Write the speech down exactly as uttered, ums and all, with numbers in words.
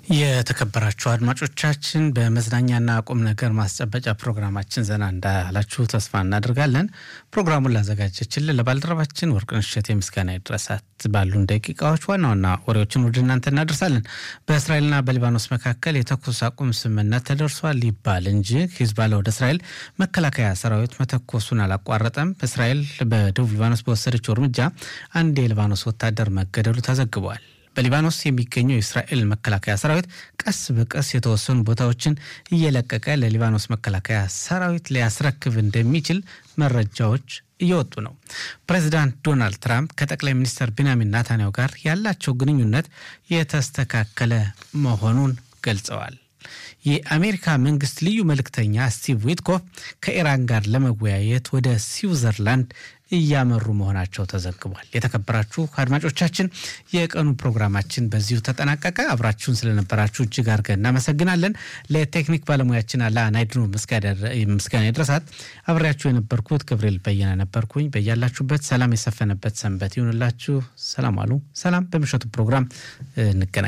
የተከበራችሁ አድማጮቻችን በመዝናኛና ቁም ነገር ማስጨበጫ ፕሮግራማችን ዘና እንዳላችሁ ተስፋ እናደርጋለን። ፕሮግራሙን ላዘጋጀችልን ለባልደረባችን ወርቅነሽ እሸቴ ምስጋና ይድረሳት። ባሉን ደቂቃዎች ዋና ዋና ወሬዎችን ወደ እናንተ እናደርሳለን። በእስራኤልና በሊባኖስ መካከል የተኩስ አቁም ስምምነት ተደርሷል ይባል እንጂ ሂዝቦላ ወደ እስራኤል መከላከያ ሰራዊት መተኮሱን አላቋረጠም። እስራኤል በደቡብ ሊባኖስ በወሰደችው እርምጃ አንድ የሊባኖስ ወታደር መገደሉ ተዘግቧል። በሊባኖስ የሚገኘው የእስራኤል መከላከያ ሰራዊት ቀስ በቀስ የተወሰኑ ቦታዎችን እየለቀቀ ለሊባኖስ መከላከያ ሰራዊት ሊያስረክብ እንደሚችል መረጃዎች እየወጡ ነው። ፕሬዝዳንት ዶናልድ ትራምፕ ከጠቅላይ ሚኒስትር ቤንያሚን ኔታንያሁ ጋር ያላቸው ግንኙነት የተስተካከለ መሆኑን ገልጸዋል። የአሜሪካ መንግስት ልዩ መልእክተኛ ስቲቭ ዊትኮፍ ከኢራን ጋር ለመወያየት ወደ ስዊዘርላንድ እያመሩ መሆናቸው ተዘግቧል። የተከበራችሁ አድማጮቻችን የቀኑ ፕሮግራማችን በዚሁ ተጠናቀቀ። አብራችሁን ስለነበራችሁ እጅግ አድርገን እናመሰግናለን። ለቴክኒክ ባለሙያችን አላ ናይድኑ ምስጋና ይድረሳት። አብራችሁ የነበርኩት ገብርኤል በየነ ነበርኩኝ። በያላችሁበት ሰላም የሰፈነበት ሰንበት ይሁንላችሁ። ሰላም አሉ። ሰላም። በምሽቱ ፕሮግራም እንገናኛለን።